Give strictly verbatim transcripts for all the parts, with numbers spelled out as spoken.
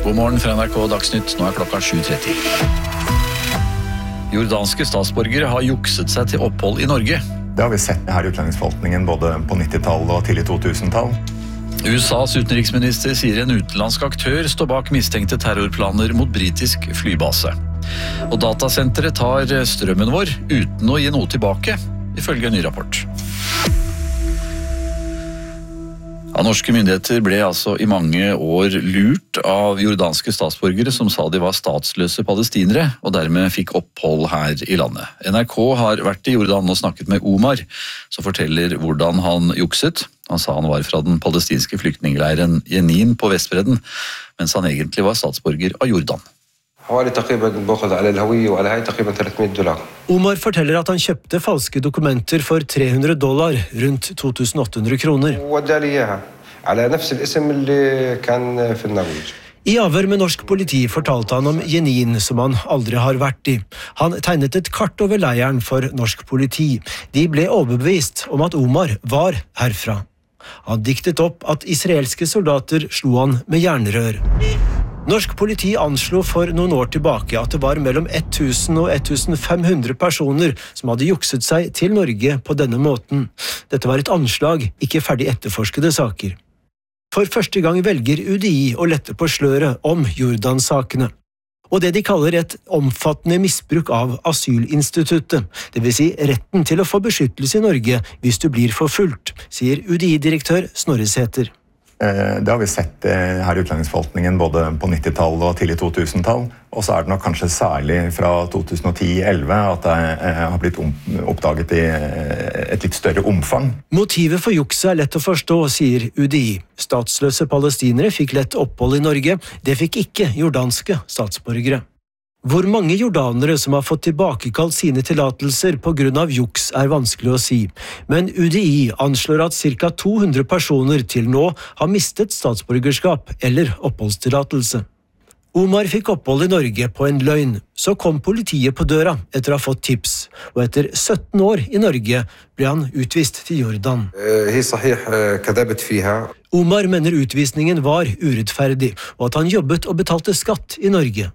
God morgen fra N R K Dagsnytt, nå er klokka sju tretti. Jordanske statsborgere har jukset seg til opphold i Norge. Det har vi sett her i utlendingsforvaltningen både på nittitallet og tidlig to tusen-tall. U S A's utenriksminister sier en utenlandsk aktør står bak mistenkte terrorplaner mot britisk flybase. Og datasenteret tar strømmen vår uten å gi noe tilbake, ifølge en ny rapport. Ja, norske myndigheter ble altså i mange år lurt av jordanske statsborgere som sa de var statsløse palestinere, og dermed fikk opphold her i landet. N R K har vært i Jordan og snakket med Omar, som forteller hvordan han jukset. Han sa han var fra den palestinske flyktningleiren Jenin på Vestbredden, mens han egentlig var statsborger av Jordan. Omar forteller at han kjøpte falske dokumenter for tre hundre dollar, rundt to tusen åtte hundre kroner. I avhør med norsk politi fortalte han om Jenin, som han aldri har vært i. Han tegnet et kart over leiren for norsk politi. De ble overbevist om at Omar var herfra. Han diktet opp at israelske soldater slo han med jernrør. Norsk politi anslo for noen år tilbake at det var mellom tusen og fem hundre personer som hadde jukset seg til Norge på denne måten. Dette var et anslag, ikke ferdig etterforskede saker. For første gang velger U D I å lette på sløret om Jordan-sakene. Og det de kaller et omfattende misbruk av asylinstituttet, det vil si retten til å få beskyttelse i Norge hvis du blir forfulgt, sier U D I-direktør Snorre Sæther. Det har vi sett her i utlendingsforvaltningen både på nittitallet og tidlig to tusen-tall, og så er det nok kanskje særlig fra to tusen og ti til elleve at det har blitt oppdaget i et litt større omfang. Motivet for jukset er lett å forstå, sier U D I. Statsløse palestinere fikk lett opphold i Norge, det fikk ikke jordanske statsborgere. Hvor mange jordanere som har fått tilbakekalt sine tillatelser på grunn av juks er vanskelig å si, men U D I anslår at ca to hundre personer til nå har mistet statsborgerskap eller oppholdstillatelse. Omar fikk opphold i Norge på en løgn, så kom politiet på døra etter å ha fått tips, og etter sytten år i Norge ble han utvist til Jordan. Omar mener utvisningen var urettferdig, og at han jobbet og betalte skatt i Norge.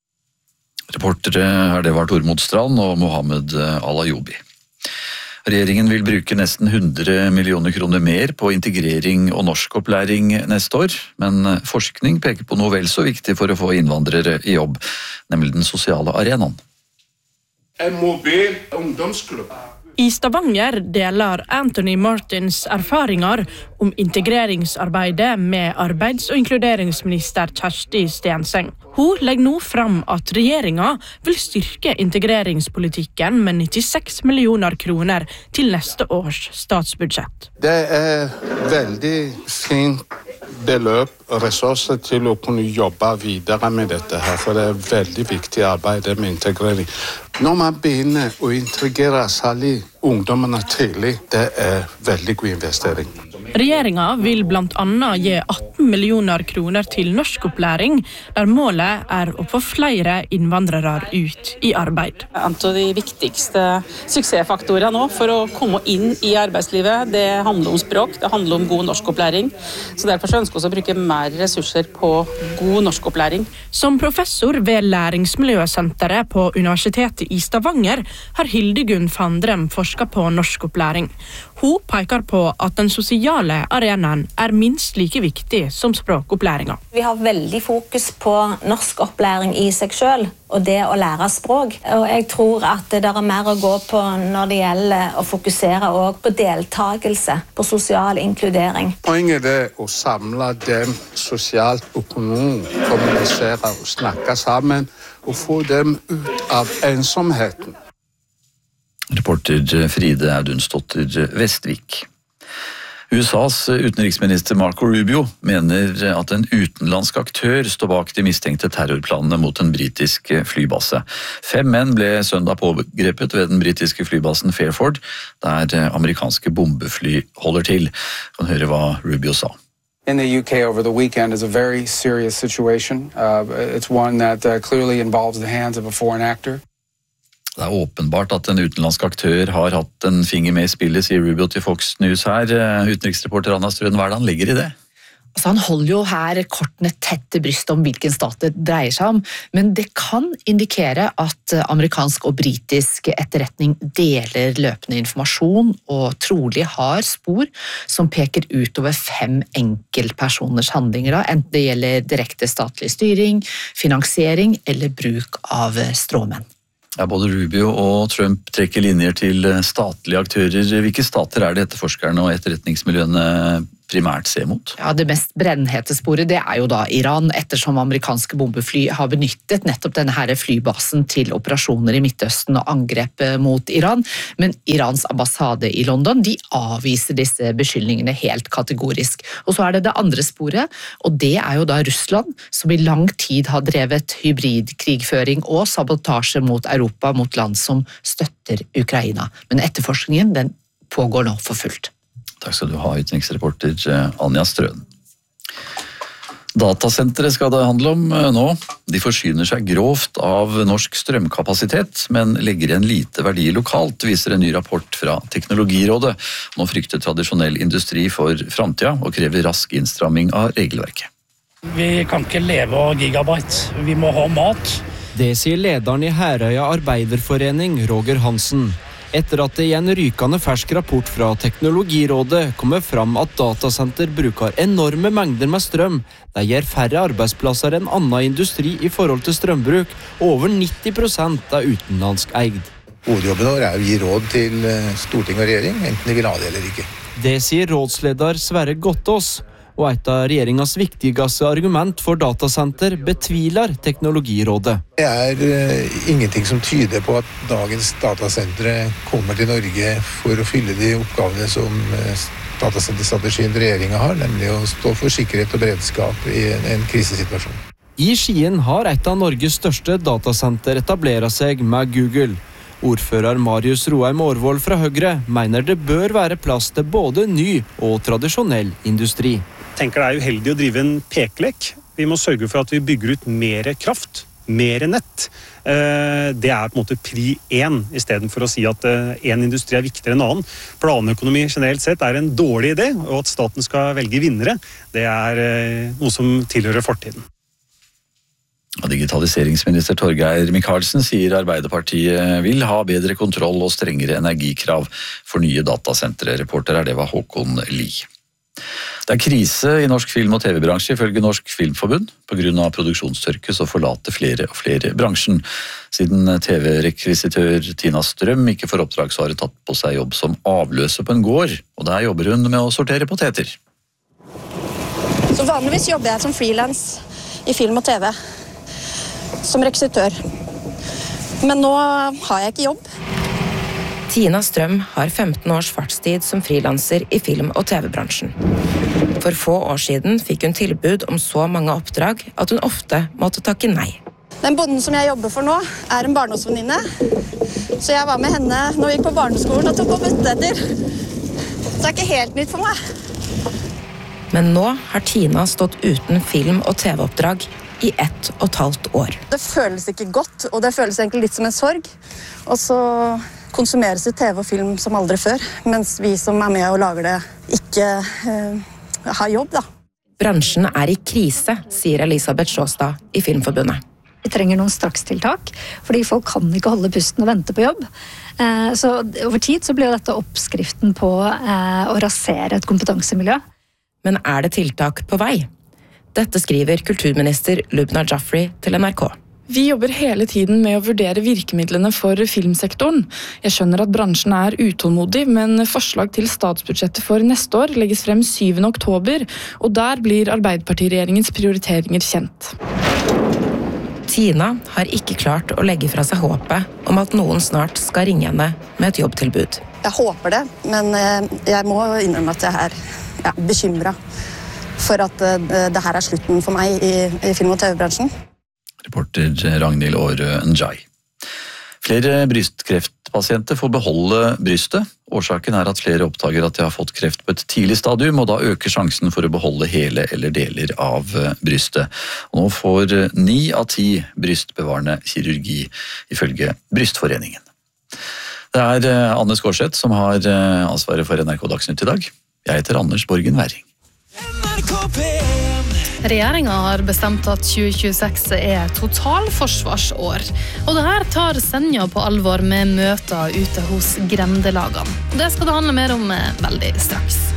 Reportere her det var Tormod Strand og Mohammed Al-Ayoubi. Regjeringen vil bruke nesten hundre millioner kroner mer på integrering og norskopplæring neste år, men forskning peker på noe vel så viktig for å få innvandrere i jobb, nemlig den sosiale arenaen. En mobil ungdomsklubb. I Stavanger deler Anthony Martins erfaringer om integreringsarbeidet med arbeids- og inkluderingsminister Kjersti Stenseng. Hun legger nå fram at regjeringen vil styrke integreringspolitikken med nittiseks millioner kroner til neste års statsbudsjett. Det er veldig fint beløp og ressurser til å kunne jobbe videre med dette her, for det er veldig viktig arbeid med integrering. Når man begynner å integrere særlig ungdommene tidlig, det er veldig god investering. Regjeringen vil blant annet gi atten millioner kroner til norskopplæring, der målet er å få flere innvandrere ut i arbeid. En av de viktigste suksessfaktorene nå for å komme inn i arbeidslivet, det handler om språk, det handler om god norskopplæring. Så derfor ønsker vi å bruke mer ressurser på god norskopplæring. Som professor ved Læringsmiljøsenteret på Universitetet i Stavanger har Hildegunn Fandrem forsket på norskopplæring. Hun peker på at den sosiale arenaen er minst like viktig som språkopplæringen. Vi har veldig fokus på norskopplæring i seg selv, og det å lære språk. Og jeg tror at det er mer å gå på når det gjelder å fokusere også på deltakelse, på sosial inkludering. Poenget er å samle dem sosialt, økonomisk, kommunisere og snakke sammen, og få dem ut av ensomheten. Reporter Fride Audunstotter Vestvik. U S A's utenriksminister Marco Rubio mener at en utenlandsk aktør står bak de mistenkte terrorplanene mot en britisk flybase. Fem menn ble søndag pågrepet ved den britiske flybasen Fairford, der amerikanske bombefly holder til. Kan høre hva Rubio sa. In the U K over the weekend is a very serious situation. Uh, it's one that uh, clearly involves the hands of a foreign actor. Det er åpenbart at en utenlandsk aktør har hatt en finger med i spillet, sier Rubio til Fox News her. Utenriksreporter Anna Strøen, hva er det han legger i det? Så han holder jo her kortene tett til brystet om hvilken stat det dreier seg om, men det kan indikere at amerikansk og britisk etterretning deler løpende informasjon og trolig har spor som peker utover fem enkeltpersoners handlinger, da, enten det gjelder direkte statlig styring, finansiering eller bruk av stråmenn. Ja, både Rubio og Trump trekker linjer til statlige aktører. Hvilke stater er det etterforskerne og etterretningsmiljøene primært ser mot? Ja, Det mest brennhete sporet det er jo da Iran, ettersom amerikanske bombefly har benyttet nettopp denne her flybasen til operasjoner i Midtøsten og angrep mot Iran. Men Irans ambassade i London de avviser disse beskyldningene helt kategorisk. Og så er det det andre sporet, og det er jo da Russland, som i lang tid har drevet hybridkrigføring og sabotasje mot Europa, mot land som støtter Ukraina. Men etterforskningen den pågår nå for fullt. Takk skal du ha, utenriksreporter Anja Strøen. Datasenteret skal det handle om nå. De forsyner seg grovt av norsk strømkapasitet, men legger igjen lite verdi lokalt, viser en ny rapport fra Teknologirådet. Nå frykter tradisjonell industri for fremtiden og krever rask innstramming av regelverket. Vi kan ikke leve av gigabyte, vi må ha mat. Det sier lederen i Herøya Arbeiderforening, Roger Hansen. Etter at det i en rykende fersk rapport fra Teknologirådet kommer fram at datasenter bruker enorme mengder med strøm, det gir færre arbeidsplasser enn annen industri i forhold til strømbruk, og over nitti prosent er utenlandsk eid. Hovedjobben vår er å gi råd til storting og regjering, enten de vil ha det eller ikke. Det sier rådsleder Sverre Gottaas, og et av regjeringens viktigste argument for datasenter betviler Teknologirådet. Det er uh, ingenting som tyder på at dagens datasentre kommer til Norge for å fylle de oppgavene som uh, datasenterstrategien til regjeringen har, nemlig å stå for sikkerhet og beredskap i en, en krisesituasjon. I Skien har et av Norges største datasenter etableret seg med Google. Ordfører Marius Roheim Aarvold fra Høyre mener det bør være plass til både ny og tradisjonell industri. Jeg tenker det er uheldig å drive en pekelek. Vi må sørge for at vi bygger ut mer kraft, mer nett. Det er på en måte pri én, i stedet for å si at en industri er viktigere enn en annen. Planøkonomi generelt sett er en dårlig idé, og at staten skal velge vinnere, det er noe som tilhører fortiden. Digitaliseringsminister Torgeir Micaelsen sier Arbeiderpartiet vil ha bedre kontroll og strengere energikrav for nye datasentre. Reporter er det var Håkon Lie. Det er krise i norsk film- og tv-bransje ifølge Norsk Filmforbund. På grunn av produksjonstørke så forlater flere og flere bransjen. Siden tv-rekvisitør Tina Strøm ikke får oppdrag, så har hun tatt på seg jobb som avløser på en gård, og der jobber hun med å sortere poteter. Så vanligvis jobber jeg som freelance i film og tv, som rekvisitør. Men nå har jeg ikke jobb. Tina Strøm har femten års fartstid som frilanser i film- og tv-bransjen. For få år siden fikk hun tilbud om så mange oppdrag at hun ofte måtte takke nei. Den bonden som jeg jobber for nå, er en barndomsvenninne. Så jeg var med henne når vi gikk på barneskolen og tok på poteter. Så det er ikke helt nytt for meg. Men nå har Tina stått uten film- og tv-oppdrag i ett og et halvt år. Det føles ikke godt, og det føles egentlig litt som en sorg. Og så konsumeres det tv og film som aldri før, mens vi som er med og lager det, ikke eh, har jobb, da. Bransjen er i krise, sier Elisabeth Sjåstad i Filmforbundet. Vi trenger noen strakstiltak, fordi folk kan ikke holde pusten og vente på jobb. Eh, så over tid så blir dette oppskriften på eh, å rasere et kompetansemiljø. Men er det tiltak på vei? Dette skriver kulturminister Lubna Jafri til N R K. Vi jobber hele tiden med å vurdere virkemidlene for filmsektoren. Jeg skjønner at bransjen er utålmodig, men forslag til statsbudsjettet for neste år legges frem syvende oktober, og der blir Arbeiderpartiregjeringens prioriteringer kjent. Tina har ikke klart å legge fra seg håpet om at noen snart skal ringe henne med et jobbtilbud. Jeg håper det, men jeg må innrømme at jeg er ja, bekymret for at det her er slutten for meg i, i film- og tv-bransjen. Reporter Ragnhild Aarø Njai. Flere brystkreftpasienter får beholde brystet. Årsaken er at flere oppdager at de har fått kreft på et tidlig stadium, og da øker sjansen for å beholde hele eller deler av brystet. Og nå får ni av ti brystbevarende kirurgi, ifølge Brystforeningen. Det er Anne Skårseth som har ansvaret for N R K Dagsnytt i dag. Jeg heter Anders Borgen Werring. N R K P Regjeringen har bestemt at tjue tjueseks er totalforsvarsår, og det her tar Senja på alvor med møter ute hos grendelagene. Det skal det handle mer om veldig straks.